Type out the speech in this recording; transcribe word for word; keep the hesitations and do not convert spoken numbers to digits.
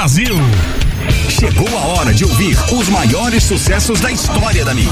Brasil. Chegou a hora de ouvir os maiores sucessos da história da mídia.